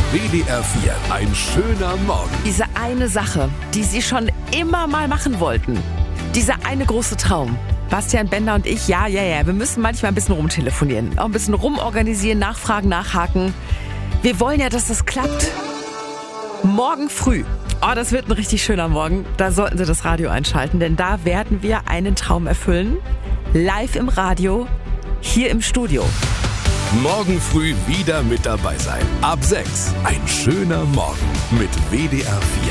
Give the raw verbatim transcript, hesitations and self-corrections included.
W D R vier, ein schöner Morgen. Diese eine Sache, die Sie schon immer mal machen wollten. Dieser eine große Traum. Bastian Bender und ich, ja, ja, ja, wir müssen manchmal ein bisschen rumtelefonieren. Auch ein bisschen rumorganisieren, nachfragen, nachhaken. Wir wollen ja, dass das klappt. Morgen früh. Oh, das wird ein richtig schöner Morgen. Da sollten Sie das Radio einschalten, denn da werden wir einen Traum erfüllen. Live im Radio, hier im Studio. Morgen früh wieder mit dabei sein. Ab sechs, ein schöner Morgen mit W D R vier.